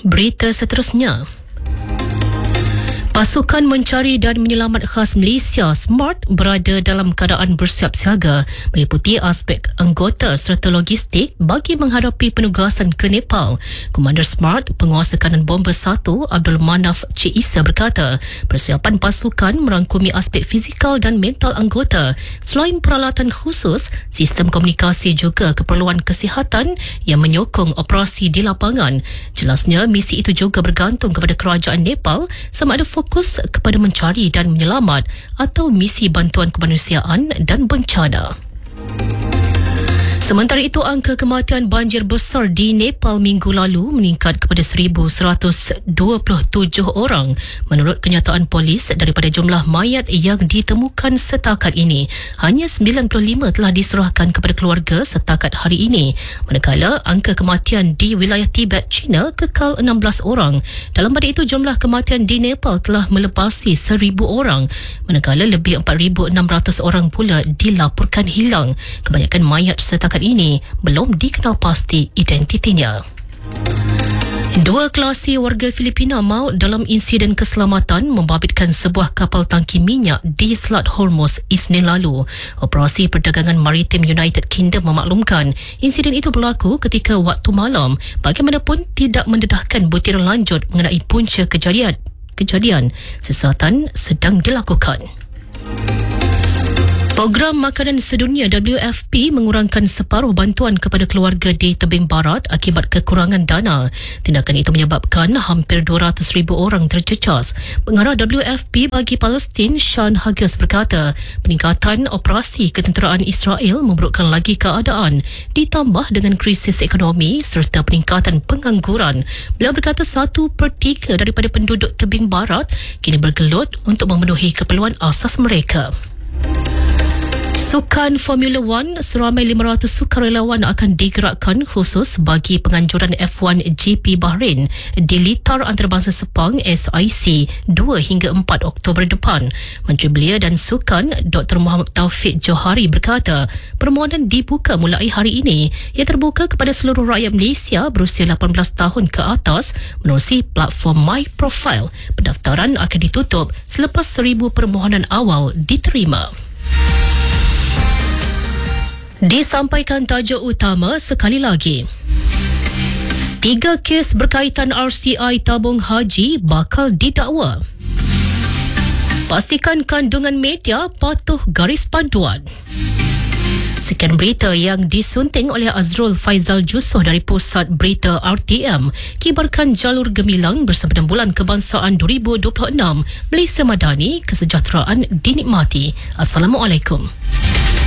Berita seterusnya. Pasukan Mencari dan Menyelamat Khas Malaysia SMART berada dalam keadaan bersiap siaga meliputi aspek anggota serta logistik bagi menghadapi penugasan ke Nepal. Komander SMART, Penguasa Kanan Bomber 1 Abdul Manaf Cik Isa berkata, persiapan pasukan merangkumi aspek fizikal dan mental anggota. Selain peralatan khusus, sistem komunikasi juga keperluan kesihatan yang menyokong operasi di lapangan. Jelasnya, misi itu juga bergantung kepada kerajaan Nepal sama ada fokus kepada mencari dan menyelamat atau misi bantuan kemanusiaan dan bencana. Sementara itu, angka kematian banjir besar di Nepal minggu lalu meningkat kepada 1,127 orang. Menurut kenyataan polis, daripada jumlah mayat yang ditemukan setakat ini, hanya 95 telah diserahkan kepada keluarga setakat hari ini. Manakala angka kematian di wilayah Tibet, China kekal 16 orang. Dalam pada itu, jumlah kematian di Nepal telah melepasi 1,000 orang. Manakala lebih 4,600 orang pula dilaporkan hilang. Kebanyakan mayat setakat ini belum dikenal pasti identitinya. Dua kelasi warga Filipina maut dalam insiden keselamatan membabitkan sebuah kapal tangki minyak di Selat Hormuz Isnin lalu. Operasi Perdagangan Maritim United Kingdom memaklumkan insiden itu berlaku ketika waktu malam. Bagaimanapun tidak mendedahkan butiran lanjut mengenai punca kejadian. Siasatan sedang dilakukan. Program Makanan Sedunia WFP mengurangkan separuh bantuan kepada keluarga di tebing barat akibat kekurangan dana. Tindakan itu menyebabkan hampir 200,000 orang tercecas. Pengarah WFP bagi Palestin, Sean Hughes berkata, peningkatan operasi ketenteraan Israel memburukkan lagi keadaan ditambah dengan krisis ekonomi serta peningkatan pengangguran. Beliau berkata 1/3 daripada penduduk tebing barat kini bergelut untuk memenuhi keperluan asas mereka. Sukan Formula 1, seramai 500 sukarelawan akan digerakkan khusus bagi penganjuran F1 GP Bahrain di Litar Antarabangsa Sepang SIC 2 hingga 4 Oktober depan. Menteri Belia dan Sukan Dr. Muhammad Taufik Johari berkata, permohonan dibuka mulai hari ini. Ia terbuka kepada seluruh rakyat Malaysia berusia 18 tahun ke atas menerusi platform My Profile. Pendaftaran akan ditutup selepas 1,000 permohonan awal diterima. Disampaikan tajuk utama sekali lagi. 3 kes berkaitan RCI tabung haji bakal didakwa. Pastikan kandungan media patuh garis panduan. Sekian berita yang disunting oleh Azrul Faizal Jusoh dari Pusat Berita RTM. Kibarkan jalur gemilang bersama Bulan Kebangsaan 2026. Malaysia Madani, kesejahteraan dinikmati. Assalamualaikum.